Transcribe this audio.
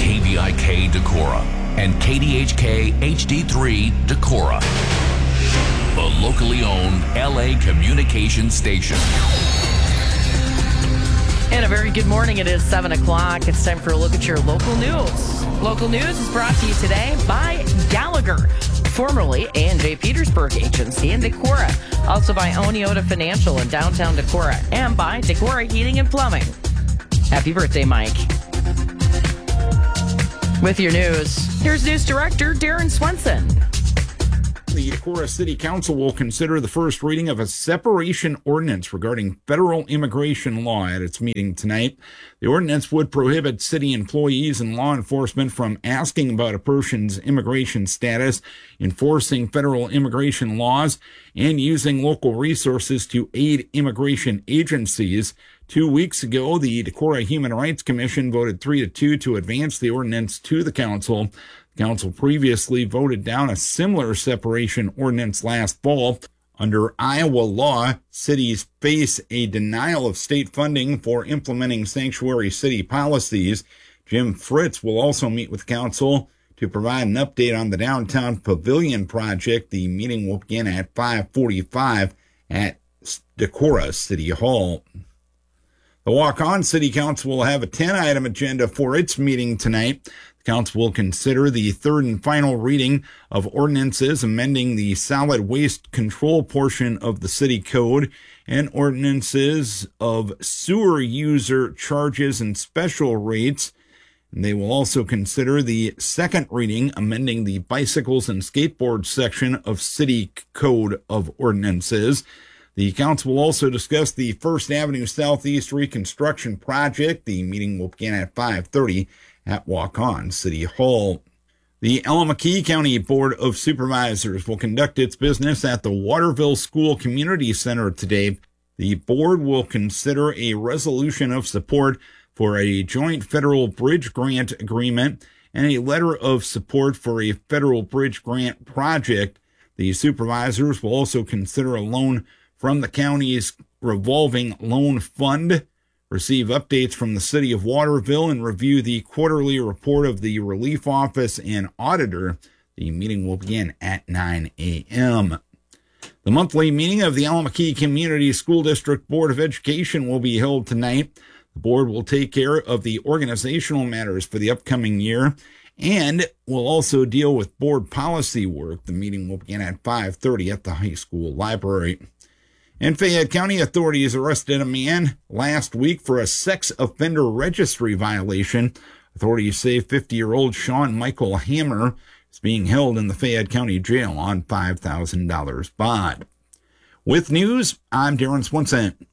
KVIK Decorah and KDHK HD3 Decorah, the locally owned LA communications station. And a very good morning. It is 7 o'clock. It's time for a look at your local news. Local news is brought to you today by Gallagher, formerly A&J Petersburg Agency in Decorah. Also by Oneota Financial in downtown Decorah. And by Decorah Heating and Plumbing. Happy birthday, Mike. With your news, here's News Director Darren Swenson. The Decorah City Council will consider the first reading of a separation ordinance regarding federal immigration law at its meeting tonight. The ordinance would prohibit city employees and law enforcement from asking about a person's immigration status, enforcing federal immigration laws, and using local resources to aid immigration agencies. 2 weeks ago, the Decorah Human Rights Commission voted 3-2 to advance the ordinance to the council. Council previously voted down a similar separation ordinance last fall. Under Iowa law, cities face a denial of state funding for implementing sanctuary city policies. Jim Fritz will also meet with council to provide an update on the downtown pavilion project. The meeting will begin at 5:45 at Decorah City Hall. The Walk-On City Council will have a 10-item agenda for its meeting tonight. Council will consider the third and final reading of ordinances amending the solid waste control portion of the city code and ordinances of sewer user charges and special rates. And they will also consider the second reading amending the bicycles and skateboards section of city code of ordinances. The council will also discuss the First Avenue Southeast reconstruction project. The meeting will begin at 5:30 at Walk-On City Hall. The Allamakee County Board of Supervisors will conduct its business at the Waterville School Community Center today. The board will consider a resolution of support for a joint federal bridge grant agreement and a letter of support for a federal bridge grant project. The supervisors will also consider a loan from the county's revolving loan fund, receive updates from the city of Waterville, and review the quarterly report of the relief office and auditor. The meeting will begin at 9 a.m. The monthly meeting of the Allamakee Community School District Board of Education will be held tonight. The board will take care of the organizational matters for the upcoming year and will also deal with board policy work. The meeting will begin at 5:30 at the high school library. And Fayette County authorities arrested a man last week for a sex offender registry violation. Authorities say 50-year-old Sean Michael Hammer is being held in the Fayette County Jail on $5,000 bond. With news, I'm Darren Swenson.